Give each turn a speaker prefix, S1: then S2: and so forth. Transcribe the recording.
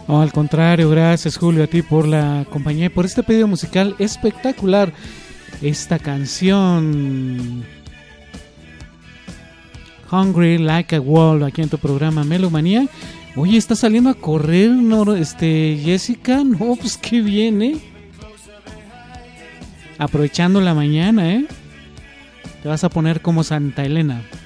S1: Oh, al contrario, gracias Julio a ti por la compañía y por este pedido musical espectacular. Esta canción Hungry Like a Wolf aquí en tu programa Melomanía. Oye, ¿está saliendo a correr, no, Jessica? No, pues qué bien, aprovechando la mañana, Te vas a poner como Santa Elena.